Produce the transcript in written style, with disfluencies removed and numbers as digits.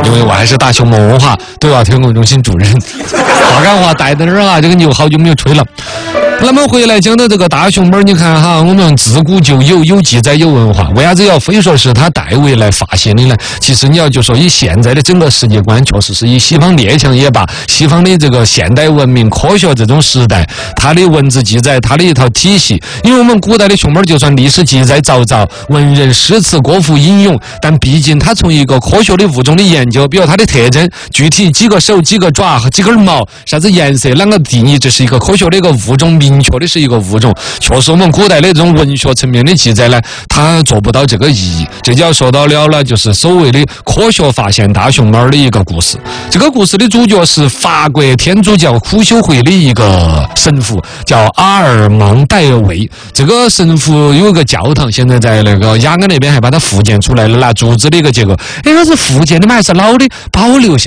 因为我还是大熊猫文化对外推广中心主任，话赶话带在那儿啊，这个牛好久没有吹了。那么回来讲到这个大熊猫，你看哈，我们自古就有记载有文化，为啥子要非说是他代为来发现的呢？其实你要就说以现在的整个世界观，确实是以西方列强也罢，西方的这个现代文明科学这种时代，它的文字记载，它的一套体系。因为我们古代的熊猫，就算历史记载凿凿，文人诗词歌赋引用，但毕竟它从一个科学的物种的研究，比如它的特征，具体几个手、几个爪、几根毛，啥子颜色，啷个定义，这是一个科学的一个物种，明确的是一个物种。确实我们古代的这种文学层面的记载呢，它做不到这个意义。这就要说到了就是所谓的科学发现大熊猫的一个故事。这个故事的主角是法国天主教苦修会的一个神父，叫阿尔芒戴维。这个神父有一个教堂，现在在那个雅安那边还把它复建出来了，拿竹子的一个结构。说是复建的嘛，还是老的保留下